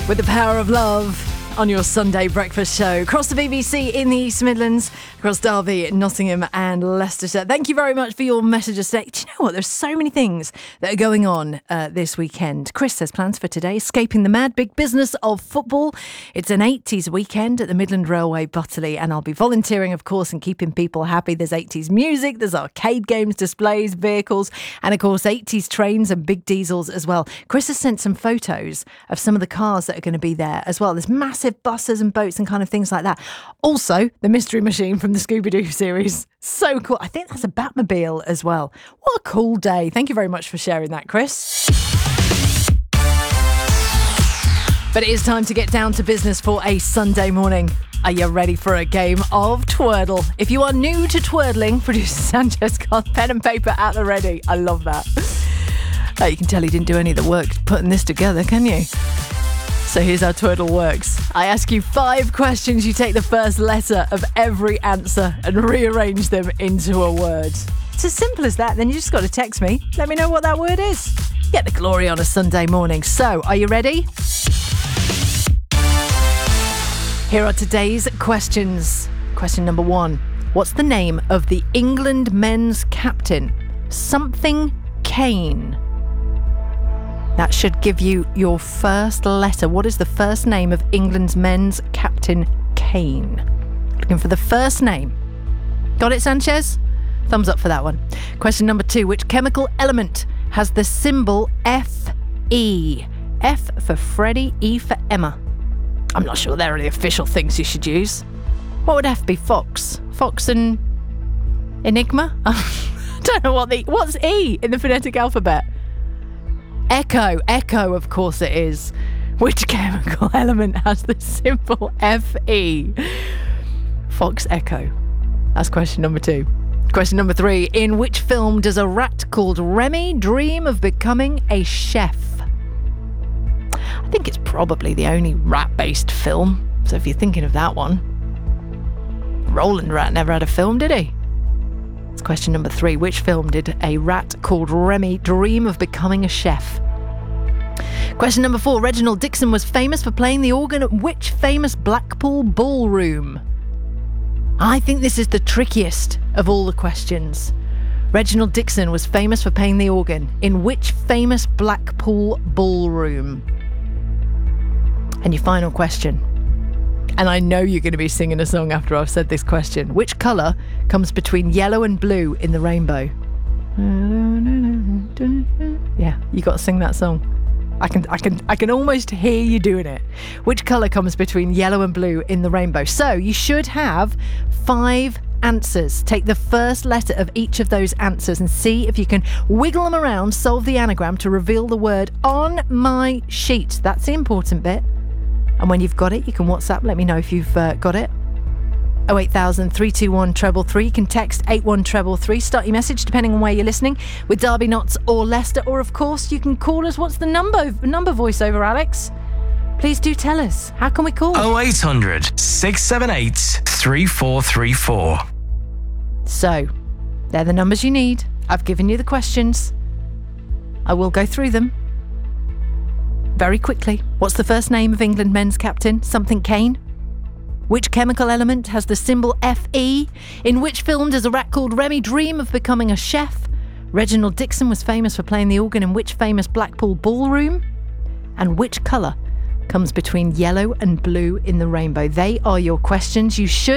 with the power of love on your Sunday breakfast show. Across the BBC in the East Midlands, across Derby, Nottingham and Leicestershire. Thank you very much for your messages today. Do you know what? There's so many things that are going on this weekend. Chris has plans for today. Escaping the mad big business of football. It's an 80s weekend at the Midland Railway, Butterley, and I'll be volunteering, of course, and keeping people happy. There's 80s music, there's arcade games, displays, vehicles, and of course 80s trains and big diesels as well. Chris has sent some photos of some of the cars that are going to be there as well. There's massive buses and boats and kind of things like that. Also, the Mystery Machine from the Scooby-Doo series. So cool. I think that's a Batmobile as well. What a cool day. Thank you very much for sharing that, Chris. But it is time to get down to business for a Sunday morning. Are you ready for a game of Twordle? If you are new to twirling, producer Sanchez got pen and paper at the ready. I love that. You can tell he didn't do any of the work putting this together, can you? So here's how Twordle works. I ask you 5 questions. You take the first letter of every answer and rearrange them into a word. It's as simple as that. Then you just got to text me. Let me know what that word is. Get the glory on a Sunday morning. So, are you ready? Here are today's questions. Question number 1. What's the name of the England men's captain? Something Kane. That should give you your first letter. What is the first name of England's men's captain, Kane? Looking for the first name. Got it, Sanchez? Thumbs up for that one. Question number 2. Which chemical element has the symbol Fe? F for Freddie, E for Emma. I'm not sure they're the official things you should use. What would F be? Fox? Fox and Enigma? I don't know what's E in the phonetic alphabet? Echo, of course it is. Which chemical element has the symbol Fe? Fox Echo. That's question number 2. Question number 3. In which film does a rat called Remy dream of becoming a chef? I think it's probably the only rat-based film. So if you're thinking of that one. Roland Rat never had a film, did he? It's question number 3. Which film did a rat called Remy dream of becoming a chef? Question number 4. Reginald Dixon was famous for playing the organ at which famous Blackpool ballroom? I think this is the trickiest of all the questions. Reginald Dixon was famous for playing the organ in which famous Blackpool ballroom? And your final question. And I know you're going to be singing a song after I've said this question. Which colour comes between yellow and blue in the rainbow? Yeah, you got to sing that song. I can almost hear you doing it. Which colour comes between yellow and blue in the rainbow? So you should have 5 answers. Take the first letter of each of those answers and see if you can wiggle them around, solve the anagram to reveal the word on my sheet. That's the important bit. And when you've got it, you can WhatsApp. Let me know if you've got it. 08000 321 333. You can text 81333. Start your message depending on where you're listening with Derby, Notts or Leicester. Or, of course, you can call us. What's the number voiceover, Alex? Please do tell us. How can we call? 0800 678 3434. So, they're the numbers you need. I've given you the questions. I will go through them very quickly. What's the first name of England men's captain? Something Kane. Which chemical element has the symbol Fe? In which film does a rat called Remy dream of becoming a chef? Reginald Dixon was famous for playing the organ in which famous Blackpool ballroom? And which colour comes between yellow and blue in the rainbow? They are your questions. You should